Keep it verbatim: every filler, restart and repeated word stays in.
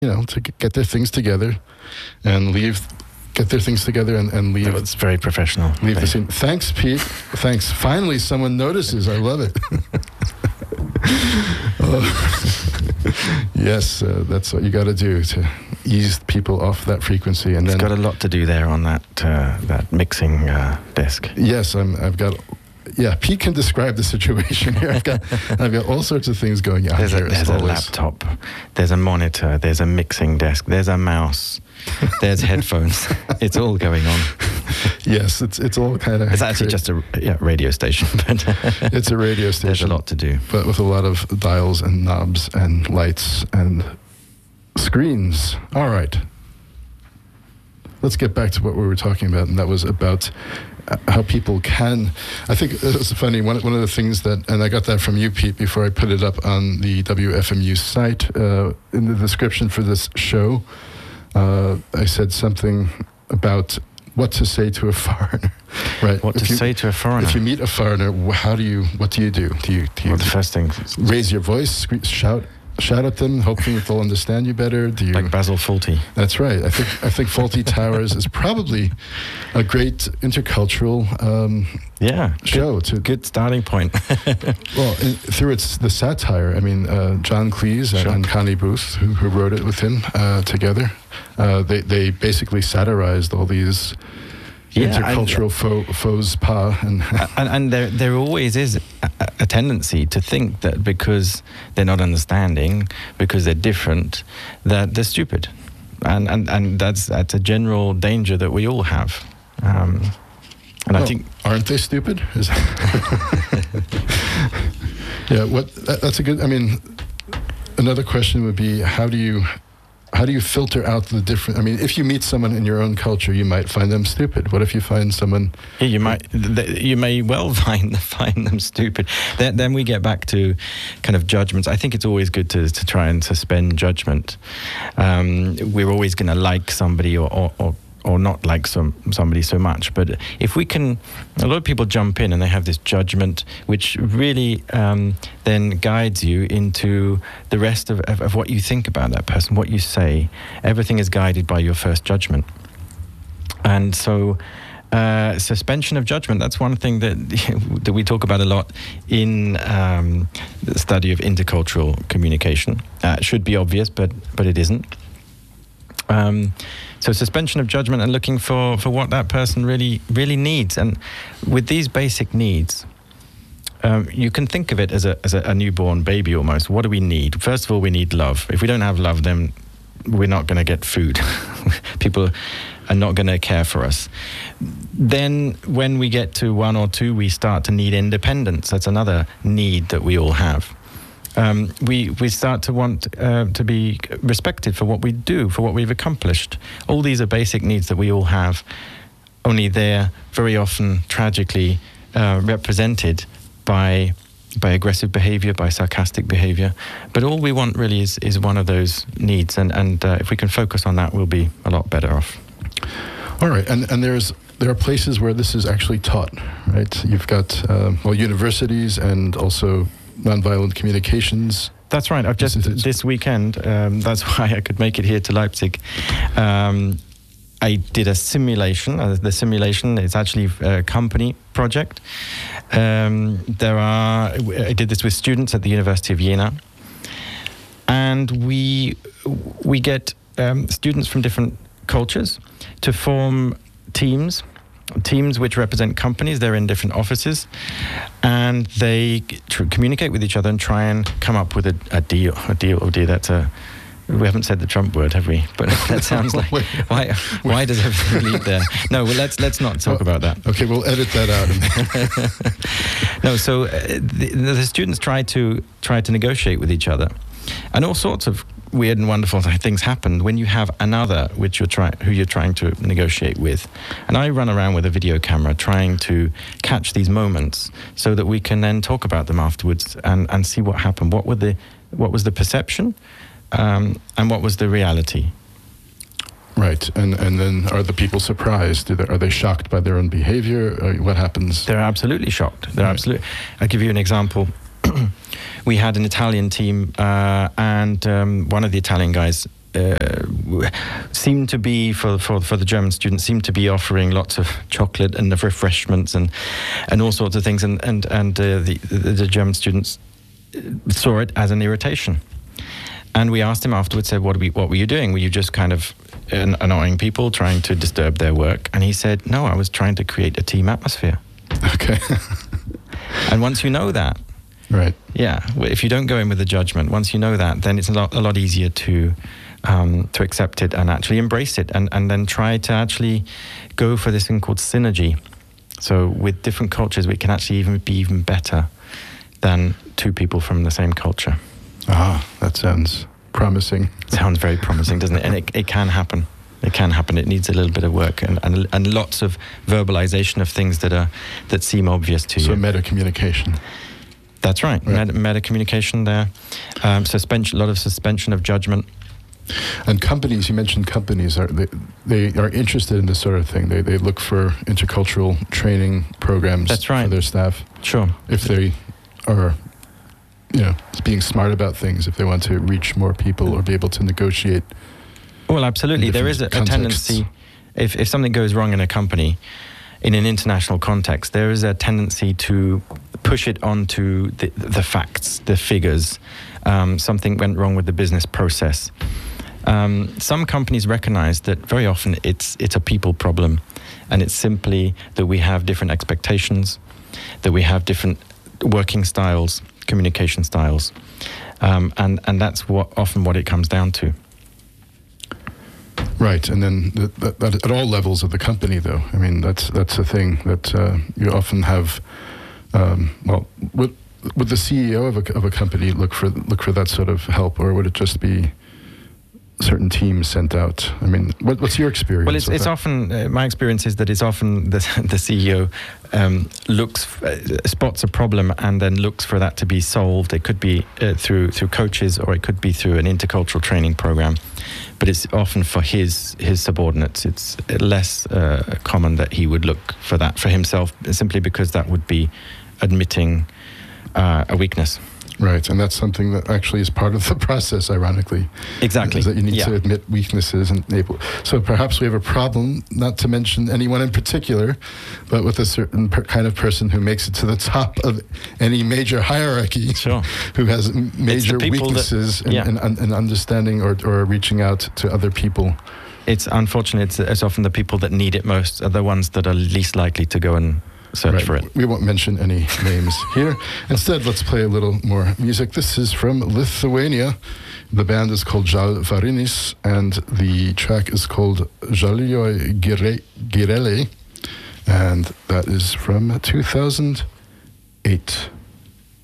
you know, to get their things together and leave, get their things together and, and leave. It's very professional. Leave the scene. Thanks, Pete. Thanks. Finally, someone notices. I love it. oh. Yes, uh, that's what you got to do to ease people off that frequency. And It's then got a lot to do there on that uh, that mixing uh, desk. Yes, I'm, I've got. Yeah, Pete can describe the situation here. I've got, I've got all sorts of things going on There's, here. a, there's a laptop, there's a monitor, there's a mixing desk, there's a mouse, there's headphones. It's all going on. Yes, it's it's all kind of. It's actually just a yeah, radio station, but it's a radio station. There's a lot to do, but with a lot of dials and knobs and lights and screens. All right, let's get back to what we were talking about, and that was about how people can. I think it's funny. One one of the things that, and I got that from you, Pete, before I put it up on the W F M U site uh, in the description for this show. Uh, I said something about what to say to a foreigner, right? What if to you, say to a foreigner? If you meet a foreigner, how do you? What do you do? Do you? Do you well, the first thing, raise your voice, scream, shout? Shout at them, hoping that they'll understand you better. Do you, like Basil Fawlty? That's right. I think I think Fawlty Towers is probably a great intercultural um, yeah show. Good, to good starting point. Well, in, through its the satire. I mean, uh, John Cleese and, Sure. and Connie Booth, who, who wrote it with him uh, together, uh, they they basically satirized all these. Yeah, intercultural and, faux, faux pas. And, and, and there, there always is a, a tendency to think that because they're not understanding, because they're different, that they're stupid. And, and, and that's, that's a general danger that we all have. Um, and well, I think... Aren't they stupid? Is yeah, what, that, that's a good... I mean, another question would be, how do you... How do you filter out the different? I mean, if you meet someone in your own culture, you might find them stupid. What if you find someone? Yeah, you might. Th- you may well find find them stupid. Then, then we get back to kind of judgments. I think it's always good to to try and suspend judgment. Um, we're always going to like somebody or, or, or or not like some somebody so much. But if we can, a lot of people jump in and they have this judgment, which really um, then guides you into the rest of, of, of what you think about that person, what you say. Everything is guided by your first judgment. And so uh, suspension of judgment, that's one thing that, that we talk about a lot in um, the study of intercultural communication. Uh, it should be obvious, but but it isn't. Um, so suspension of judgment and looking for, for what that person really really needs. And with these basic needs, um, you can think of it as a as a, a newborn baby almost. What do we need? First of all, we need love. If we don't have love, then we're not going to get food. People are not going to care for us. Then when we get to one or two, we start to need independence. That's another need that we all have. Um, we we start to want uh, to be respected for what we do, for what we've accomplished. All these are basic needs that we all have, only they're very often tragically uh, represented by by aggressive behavior, by sarcastic behavior. But all we want really is, is one of those needs, and, and uh, if we can focus on that, we'll be a lot better off. All right, and, and there's there are places where this is actually taught, right? You've got, uh, well, universities and also nonviolent communications. That's right. I've just Institutes. This weekend. Um, that's why I could make it here to Leipzig. Um, I did a simulation. Uh, the simulation is actually a company project. Um, there are. I did this with students at the University of Jena, and we we get um, students from different cultures to form teams. Teams which represent companies. They're in different offices, and they tr- communicate with each other and try and come up with a, a deal. A deal. Oh dear, that's a. We haven't said the Trump word, have we? But that sounds like wait, why? Why does everything lead there? No, well, let's let's not talk oh, about that. Okay, we'll edit that out. No, so uh, the, the students try to try to negotiate with each other, and all sorts of weird and wonderful things happen when you have another which you're trying who you're trying to negotiate with. And I run around with a video camera trying to catch these moments so that we can then talk about them afterwards and, and see what happened. What were the what was the perception um, and what was the reality? Right, and and then are the people surprised? Do they, are they shocked by their own behavior? Or what happens? They're absolutely shocked. They're Right. absolutely. I'll give you an example. We had an Italian team, uh, and um, one of the Italian guys uh, seem to be for, for for the German students seem to be offering lots of chocolate and the refreshments and and all sorts of things, and and and uh, the, the the German students saw it as an irritation. And we asked him afterwards, said, what, we, what were you doing? Were you just kind of an, annoying people, trying to disturb their work? And he said, no, I was trying to create a team atmosphere. Okay. And once you know that, right? Yeah, if you don't go in with a judgment, once you know that, then it's a lot, a lot easier to um, to accept it and actually embrace it, and, and then try to actually go for this thing called synergy. So with different cultures, we can actually even be even better than two people from the same culture. Ah, that sounds promising. Sounds very promising, doesn't it? And it, it can happen. It can happen. It needs a little bit of work and, and, and lots of verbalization of things that are that seem obvious to you. So meta communication. That's right. right. Meta, meta communication there. Um, suspension, a lot of suspension of judgment. And companies, you mentioned companies, are they, they are interested in this sort of thing. They they look for intercultural training programs. That's right. For their staff. Sure. If they are, you know, being smart about things, if they want to reach more people or be able to negotiate. Well, absolutely. There is a, a tendency, if, if something goes wrong in a company, in an international context, there is a tendency to push it onto the, the facts, the figures. Um, something went wrong with the business process. Um, some companies recognize that very often it's it's a people problem, and it's simply that we have different expectations, that we have different working styles, communication styles, um, and and that's what often what it comes down to. Right, and then the, the, that at all levels of the company, though. I mean, that's that's a thing that uh, you often have. Um, well, would would the C E O of a of a company look for look for that sort of help, or would it just be certain teams sent out? I mean, what, what's your experience? Well, it's, it's often uh, my experience is that it's often the the C E O um, looks uh, spots a problem and then looks for that to be solved. It could be uh, through through coaches, or it could be through an intercultural training program. But it's often for his his subordinates. It's less uh, common that he would look for that for himself, simply because that would be admitting uh, a weakness. Right, and that's something that actually is part of the process, ironically. Exactly. Is that you need yeah. to admit weaknesses and able. So perhaps we have a problem, not to mention anyone in particular, but with a certain per kind of person who makes it to the top of any major hierarchy, sure. who has m major weaknesses that, yeah. in, in, in understanding or, or reaching out to other people. It's unfortunate. It's, it's often the people that need it most are the ones that are least likely to go and search right. for it. We won't mention any names here. Instead, let's play a little more music. This is from Lithuania. The band is called Žal Varinis, and the track is called Žalioj Girelė, and that is from two thousand eight.